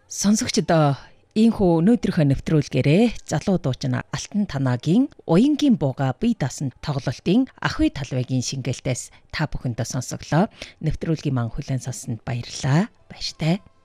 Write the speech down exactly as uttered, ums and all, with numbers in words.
Сонсогчдоо Инхүү өнөөдрийнхөө нэвтрүүлгээрээ залуу дуучин Алтан Танагийн Уянгийн бууга бие даасан тоглолтын Ахуй талбайгийн шингээлтээс та бүхэндээ сонсоглоо. Нэвтрүүлгийн маань хүлээн сонссонд баярлалаа. Баяртай.